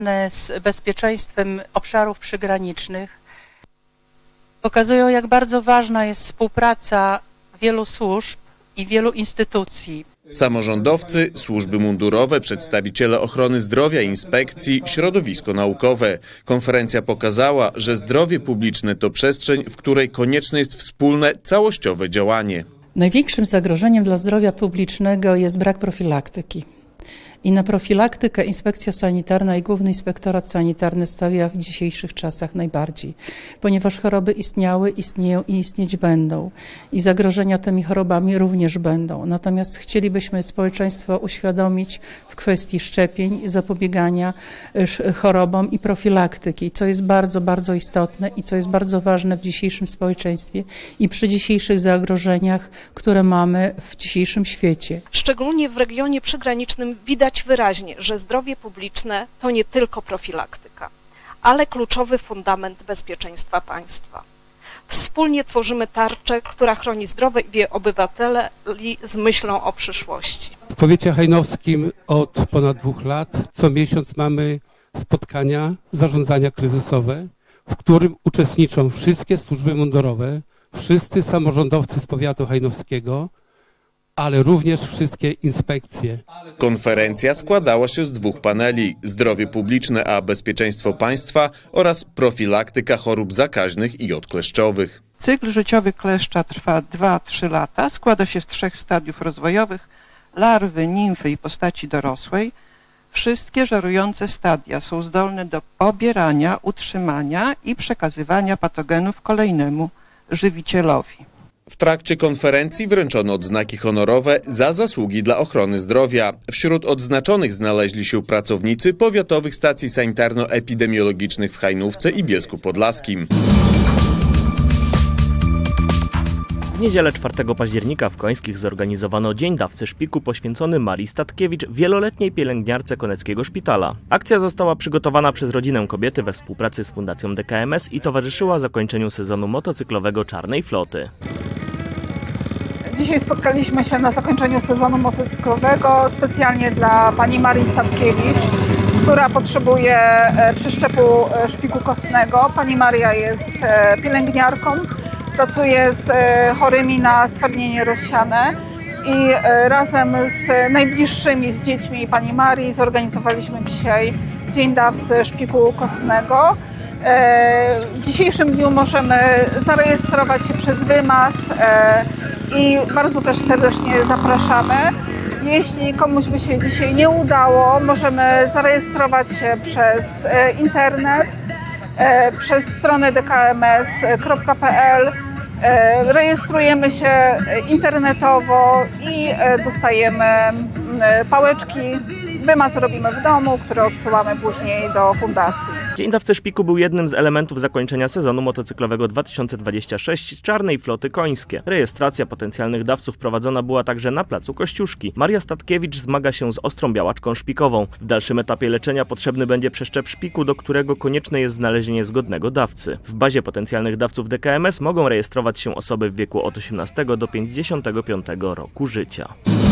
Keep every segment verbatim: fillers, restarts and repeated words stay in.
z bezpieczeństwem obszarów przygranicznych pokazują, jak bardzo ważna jest współpraca wielu służb i wielu instytucji. Samorządowcy, służby mundurowe, przedstawiciele ochrony zdrowia, inspekcji, środowisko naukowe. Konferencja pokazała, że zdrowie publiczne to przestrzeń, w której konieczne jest wspólne, całościowe działanie. Największym zagrożeniem dla zdrowia publicznego jest brak profilaktyki. I na profilaktykę Inspekcja Sanitarna i Główny Inspektorat Sanitarny stawia w dzisiejszych czasach najbardziej, ponieważ choroby istniały, istnieją i istnieć będą. I zagrożenia tymi chorobami również będą. Natomiast chcielibyśmy społeczeństwo uświadomić w kwestii szczepień, zapobiegania chorobom i profilaktyki, co jest bardzo, bardzo istotne i co jest bardzo ważne w dzisiejszym społeczeństwie i przy dzisiejszych zagrożeniach, które mamy w dzisiejszym świecie. Szczególnie w regionie przygranicznym widać wyraźnie, że zdrowie publiczne to nie tylko profilaktyka, ale kluczowy fundament bezpieczeństwa państwa. Wspólnie tworzymy tarczę, która chroni zdrowie obywateli z myślą o przyszłości. W powiecie hajnowskim od ponad dwóch lat co miesiąc mamy spotkania zarządzania kryzysowe, w którym uczestniczą wszystkie służby mundurowe, wszyscy samorządowcy z powiatu hajnowskiego, ale również wszystkie inspekcje. Konferencja składała się z dwóch paneli: zdrowie publiczne a bezpieczeństwo państwa oraz profilaktyka chorób zakaźnych i odkleszczowych. Cykl życiowy kleszcza trwa dwa do trzech lata, składa się z trzech stadiów rozwojowych: larwy, nimfy i postaci dorosłej. Wszystkie żerujące stadia są zdolne do pobierania, utrzymania i przekazywania patogenów kolejnemu żywicielowi. W trakcie konferencji wręczono odznaki honorowe za zasługi dla ochrony zdrowia. Wśród odznaczonych znaleźli się pracownicy powiatowych stacji sanitarno-epidemiologicznych w Hajnówce i Bielsku Podlaskim. W niedzielę czwartego października w Końskich zorganizowano Dzień Dawcy Szpiku poświęcony Marii Statkiewicz, wieloletniej pielęgniarce Koneckiego Szpitala. Akcja została przygotowana przez rodzinę kobiety we współpracy z Fundacją D K M S i towarzyszyła zakończeniu sezonu motocyklowego Czarnej Floty. Dzisiaj spotkaliśmy się na zakończeniu sezonu motocyklowego specjalnie dla pani Marii Statkiewicz, która potrzebuje przeszczepu szpiku kostnego. Pani Maria jest pielęgniarką, pracuje z chorymi na stwardnienie rozsiane i razem z najbliższymi, z dziećmi pani Marii zorganizowaliśmy dzisiaj Dzień Dawcy Szpiku Kostnego. W dzisiejszym dniu możemy zarejestrować się przez wymaz i bardzo też serdecznie zapraszamy. Jeśli komuś by się dzisiaj nie udało, możemy zarejestrować się przez internet, przez stronę d k m s kropka p l. Rejestrujemy się internetowo i dostajemy pałeczki. Wymaz robimy w domu, który odsyłamy później do fundacji. Dzień Dawcy Szpiku był jednym z elementów zakończenia sezonu motocyklowego dwa tysiące dwudziestego szóstego Czarnej Floty Końskie. Rejestracja potencjalnych dawców prowadzona była także na placu Kościuszki. Maria Statkiewicz zmaga się z ostrą białaczką szpikową. W dalszym etapie leczenia potrzebny będzie przeszczep szpiku, do którego konieczne jest znalezienie zgodnego dawcy. W bazie potencjalnych dawców D K M S mogą rejestrować się osoby w wieku od osiemnastego do pięćdziesiątego piątego roku życia.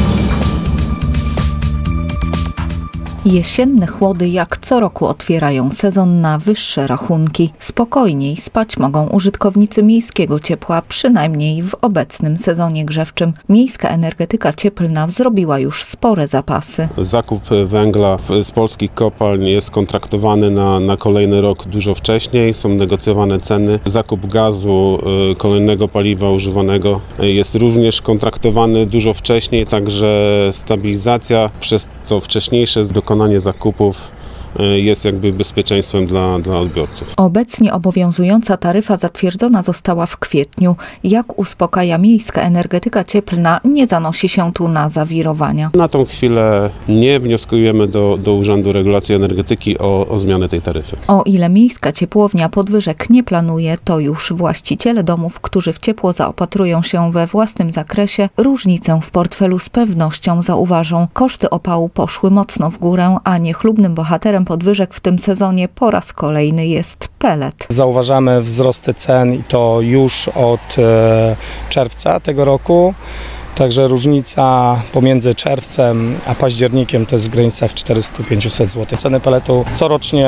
Jesienne chłody jak co roku otwierają sezon na wyższe rachunki. Spokojniej spać mogą użytkownicy miejskiego ciepła, przynajmniej w obecnym sezonie grzewczym. Miejska energetyka cieplna zrobiła już spore zapasy. Zakup węgla z polskich kopalń jest kontraktowany na, na kolejny rok dużo wcześniej, są negocjowane ceny. Zakup gazu, kolejnego paliwa używanego jest również kontraktowany dużo wcześniej, także stabilizacja przez to wcześniejsze dokonanie zakupów jest jakby bezpieczeństwem dla, dla odbiorców. Obecnie obowiązująca taryfa zatwierdzona została w kwietniu. Jak uspokaja miejska energetyka cieplna, nie zanosi się tu na zawirowania. Na tą chwilę nie wnioskujemy do, do Urzędu Regulacji Energetyki o, o zmianę tej taryfy. O ile miejska ciepłownia podwyżek nie planuje, to już właściciele domów, którzy w ciepło zaopatrują się we własnym zakresie, różnicę w portfelu z pewnością zauważą. Koszty opału poszły mocno w górę, a niechlubnym bohaterem podwyżek w tym sezonie po raz kolejny jest pelet. Zauważamy wzrosty cen i to już od czerwca tego roku. Także różnica pomiędzy czerwcem a październikiem to jest w granicach czterysta do pięciuset złotych. Ceny peletu corocznie